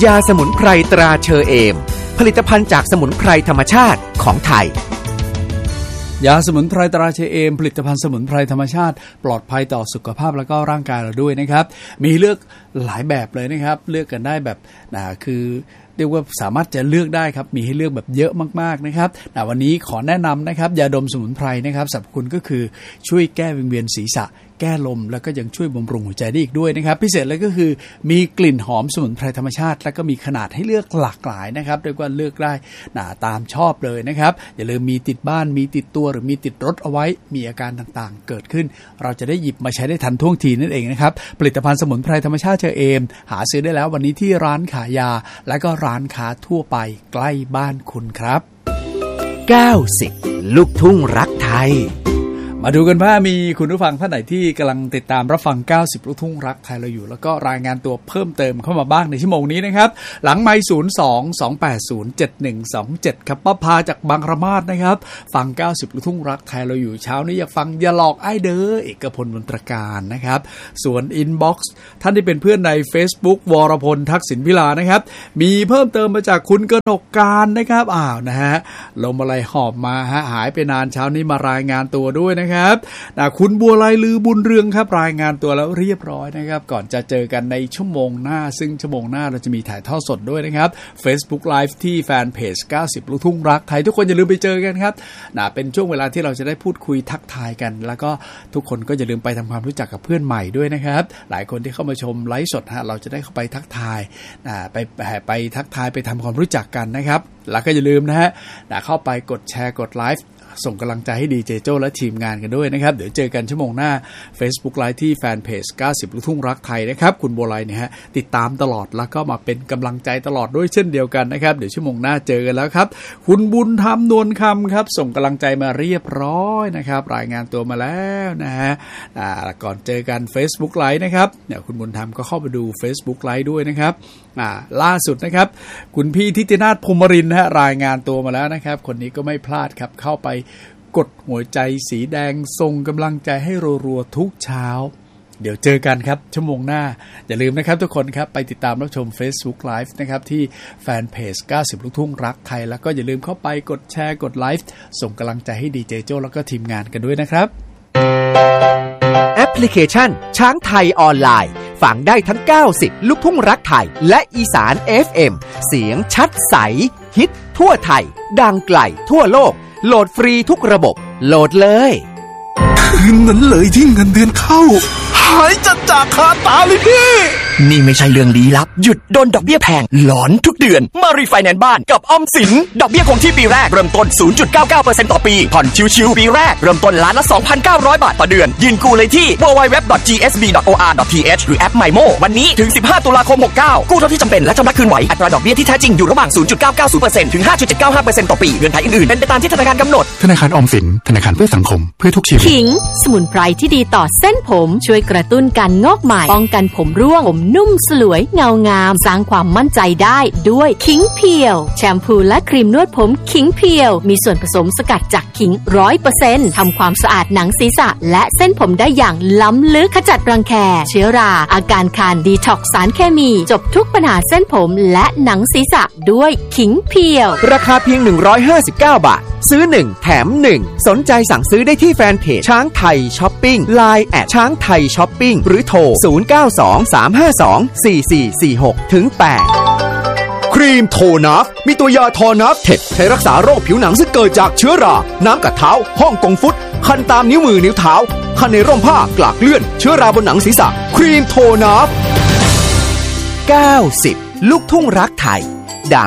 ยาสมุนไพรตราเชอเอมผลิตภัณฑ์จากสมุนไพรธรรมชาติของไทยยาสมุนไพรตราเชอเอมผลิตภัณฑ์สมุนไพรธรรมชาติปลอดภัยต่อสุขภาพแล้วก็ร่างกายเราด้วยนะครับมีเลือกหลายแบบเลยนะครับเลือกกันได้แบบคือเรียกว่าสามารถจะเลือกได้ครับมีให้เลือกแบบเยอะมากๆนะครับวันนี้ขอแนะนำนะครับยาดมสมุนไพรนะครับสรรพคุณก็คือช่วยแก้วิงเวียนศีรษะแก้ลมแล้วก็ยังช่วยบำรุงหัวใจได้อีกด้วยนะครับพิเศษเลยก็คือมีกลิ่นหอมสมุนไพรธรรมชาติแล้วก็มีขนาดให้เลือกหลากหลายนะครับเรียกว่าเลือกได้ตามชอบเลยนะครับอย่าลืมมีติดบ้านมีติดตัวหรือมีติดรถเอาไว้มีอาการต่างๆเกิดขึ้นเราจะได้หยิบมาใช้ได้ทันท่วงทีนั่นเองนะครับผลิตภัณฑ์สมุนไพรธรรมชาติเชอเอมหาซื้อได้แล้ววันนี้ที่ร้านขายยาและก็ร้านค้าทั่วไปใกล้บ้านคุณครับ 90ลูกทุ่งรักไทยมาดูกันว่ามีคุณผู้ฟังท่านไหนที่กำลังติดตามรับฟัง90ลูกทุ่งรักไทยเราอยู่แล้วก็รายงานตัวเพิ่มเติมเข้ามาบ้างในชั่วโมงนี้นะครับหลังไมค์02-280-7127ครับป้าพาจากบางระมาดนะครับฟัง90ลูกทุ่งรักไทยเราอยู่เช้านี้อยากฟังอย่าหลอกไอ้เด้อเอกพลมนตรการนะครับส่วนอินบ็อกซ์ท่านที่เป็นเพื่อนใน Facebook วรพลทักษิณพิลานะครับมีเพิ่มเติมมาจากคุณกนกการนะครับนะฮะลมอะไรหอบมาหายไปนานเช้านี้มารายงานตัวด้วยนะครับคุณบัวไลลือบุญเรืองครับรายงานตัวแล้วเรียบร้อยนะครับก่อนจะเจอกันในชั่วโมงหน้าซึ่งชั่วโมงหน้าเราจะมีถ่ายทอดสดด้วยนะครับ Facebook Live ที่แฟนเพจ90ลูกทุ่งรักไทยทุกคนอย่าลืมไปเจอกันครับเป็นช่วงเวลาที่เราจะได้พูดคุยทักทายกันแล้วก็ทุกคนก็อย่าลืมไปทำความรู้จักกับเพื่อนใหม่ด้วยนะครับหลายคนที่เข้ามาชมไลฟ์สดเราจะได้เข้าไปทักทายไปทักทายไปทำความรู้จักกันนะครับแล้วก็อย่าลืมนะฮะเข้าไปกดแชร์กดไลฟ์ส่งกำลังใจให้ดีเจโจ้และทีมงานกันด้วยนะครับเดี๋ยวเจอกันชั่วโมงหน้า Facebook Live ที่แฟนเพจ90ลูกทุ่งรักไทยนะครับคุณบัวไลเนี่ยฮะติดตามตลอดแล้วก็มาเป็นกำลังใจตลอดด้วยเช่นเดียวกันนะครับเดี๋ยวชั่วโมงหน้าเจอกันแล้วครับคุณบุญธรรมนวลคำครับส่งกำลังใจมาเรียบร้อยนะครับรายงานตัวมาแล้วนะฮะก่อนเจอกัน Facebook Live นะครับเนี่ยคุณบุญธรรมก็เข้าไปดู Facebook Live ด้วยนะครับล่าสุดนะครับคุณพี่ทิตินาถพรหมรินทร์นะฮะรายงานตัวมาแล้วนะครับคนนี้ก็ไม่พลาดครับเข้าไปกดหัวใจสีแดงส่งกำลังใจให้รัวๆทุกเช้าเดี๋ยวเจอกันครับชั่วโมงหน้าอย่าลืมนะครับทุกคนครับไปติดตามรับชม Facebook Live นะครับที่แฟนเพจ90ลูกทุ่งรักไทยแล้วก็อย่าลืมเข้าไปกดแชร์กดไลฟ์ส่งกำลังใจให้ดีเจโจ้แล้วก็ทีมงานกันด้วยนะครับแอปพลิเคชันช้างไทยออนไลน์ฟังได้ทั้ง90ลูกทุ่งรักไทยและอีสาน FM เสียงชัดใสฮิตทั่วไทยดังไกลทั่วโลกโหลดฟรีทุกระบบโหลดเลยคืนนั้นเลยที่เงินเดือนเข้าหายจากคาตาเลยพี่นี่ไม่ใช่เรื่องลี้ลับหยุดโดนดอกเบี้ยแพงหลอนทุกเดือนมารีไฟแนนซ์บ้านกับออมสินดอกเบี้ยคงที่ปีแรกเริ่มต้น 0.99% ต่อปีผ่อนชิวๆปีแรกเริ่มต้นล้านละ 2,900 บาทต่อเดือนยื่นกู้เลยที่ www.gsb.or.th หรือแอป MyMo วันนี้ถึง15ตุลาคม69กู้เท่าที่จำเป็นและชำระคืนไหวอัตราดอกเบี้ยที่แท้จริงอยู่ระหว่าง 0.990% ถึง 5.795% ต่อปีเงื่อนไขอื่นๆเป็นไปตามที่ธนาคารกำหนดธนาคารออมสินธนาคารเพื่อสังคมเพื่อทุกชีวิตขิงสมุนไพรที่ดีต่อเส้นผมช่วยกระตุ้นการงอกใหม่ป้องกันผมร่วงผมนุ่มสลวยเงางามสร้างความมั่นใจได้ด้วยขิงเพียวแชมพูและครีมนวดผมขิงเพียวมีส่วนผสมสกัดจากขิง 100% ทำความสะอาดหนังศีรษะและเส้นผมได้อย่างล้ำลึกขจัดรังแคเชื้อราอาการคันดีท็อกซ์สารเคมีจบทุกปัญหาเส้นผมและหนังศีรษะด้วยขิงเพียวราคาเพียง159 บาทซื้อ1แถม1สนใจสั่งซื้อได้ที่แฟนเพจช้างไทยช้อปปิ้ง LINE แอดช้างไทยช้อปปิ้งหรือโทร0923524446-8ครีมโทนัฟมีตัวยาทอนัฟเท็ดใช้รักษาโรคผิวหนังซึ่งเกิดจากเชื้อราน้ำกัดเท้าห้องกงฟุตคันตามนิ้วมือนิ้วเท้าคันในร่มผ้ากลากเลื่อนเชื้อราบนหนังศีรษะครีมโทนัฟ90ลูกทุ่งรักไทย